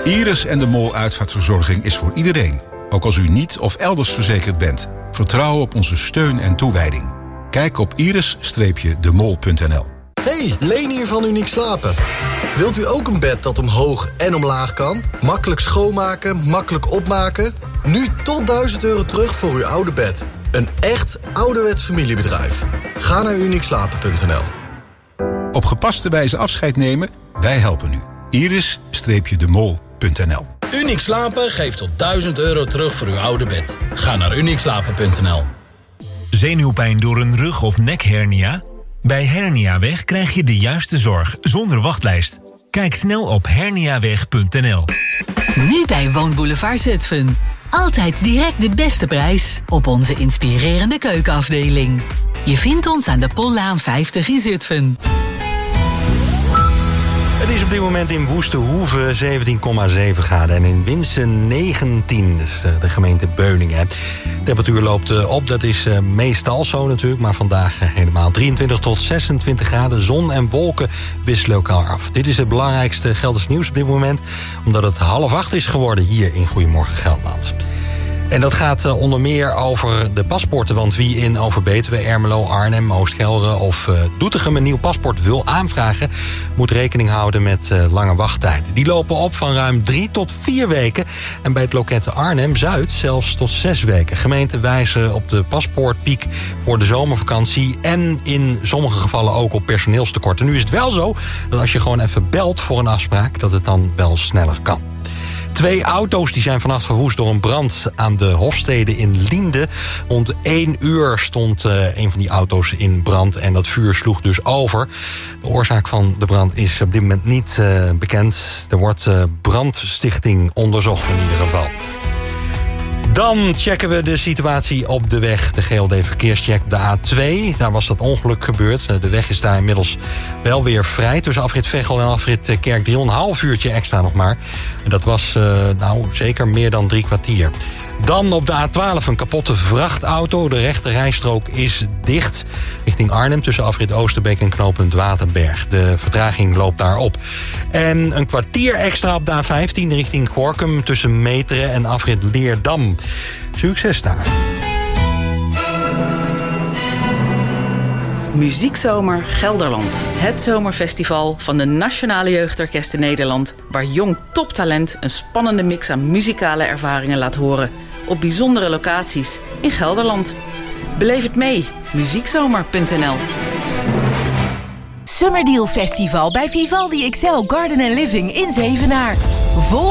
Iris en de Mol uitvaartverzorging is voor iedereen. Ook als u niet of elders verzekerd bent. Vertrouw op onze steun en toewijding. Kijk op iris-demol.nl. Hey, Leen hier van Uniek Slapen. Wilt u ook een bed dat omhoog en omlaag kan? Makkelijk schoonmaken, makkelijk opmaken? Nu tot €1000 terug voor uw oude bed. Een echt ouderwets familiebedrijf. Ga naar uniekslapen.nl. Op gepaste wijze afscheid nemen? Wij helpen u. iris-demol.nl. Uniek Slapen geeft tot €1000 terug voor uw oude bed. Ga naar uniekslapen.nl. Zenuwpijn door een rug- of nekhernia? Bij Herniaweg krijg je de juiste zorg zonder wachtlijst. Kijk snel op herniaweg.nl. Nu bij Woonboulevard Zutphen. Altijd direct de beste prijs op onze inspirerende keukenafdeling. Je vindt ons aan de Pollaan 50 in Zutphen. Het is op dit moment in Woeste-Hoeve 17,7 graden en in Winsen 19, dus de gemeente Beuningen. De temperatuur loopt op, dat is meestal zo natuurlijk, maar vandaag helemaal 23 tot 26 graden. Zon en wolken wisselen elkaar af. Dit is het belangrijkste Gelders nieuws op dit moment, omdat het 7:30 is geworden hier in Goedemorgen Gelderland. En dat gaat onder meer over de paspoorten. Want wie in Overbetuwe, Ermelo, Arnhem, Oost-Gelre of Doetinchem een nieuw paspoort wil aanvragen, moet rekening houden met lange wachttijden. Die lopen op van ruim 3 tot 4 weken. En bij het loket Arnhem-Zuid zelfs tot 6 weken. Gemeenten wijzen op de paspoortpiek voor de zomervakantie en in sommige gevallen ook op personeelstekort. En nu is het wel zo dat als je gewoon even belt voor een afspraak, dat het dan wel sneller kan. 2 auto's die zijn vannacht verwoest door een brand aan de Hofstede in Liende. Rond 1 uur stond een van die auto's in brand en dat vuur sloeg dus over. De oorzaak van de brand is op dit moment niet bekend. Er wordt brandstichting onderzocht in ieder geval. Dan checken we de situatie op de weg. De GLD Verkeerscheck, de A2. Daar was dat ongeluk gebeurd. De weg is daar inmiddels wel weer vrij. Tussen afrit Veghel en afrit Kerkdriel. Een half uurtje extra nog maar. En dat was zeker meer dan 3 kwartier. Dan op de A12 een kapotte vrachtauto. De rechte rijstrook is dicht. Richting Arnhem tussen afrit Oosterbeek en knooppunt Waterberg. De vertraging loopt daar op. En een kwartier extra op de A15 richting Gorinchem tussen Meteren en afrit Leerdam. Succes daar. Muziekzomer Gelderland. Het zomerfestival van de Nationale Jeugdorkesten Nederland, waar jong toptalent een spannende mix aan muzikale ervaringen laat horen. Op bijzondere locaties in Gelderland. Beleef het mee. Muziekzomer.nl. Summerdeal Festival bij Vivaldi XL Garden & Living in Zevenaar.